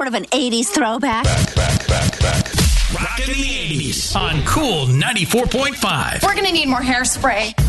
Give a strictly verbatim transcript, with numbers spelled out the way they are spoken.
of an eighties throwback. Back, back, back, back. Rockin' the eighties on Cool ninety-four point five. We're going to need more hairspray.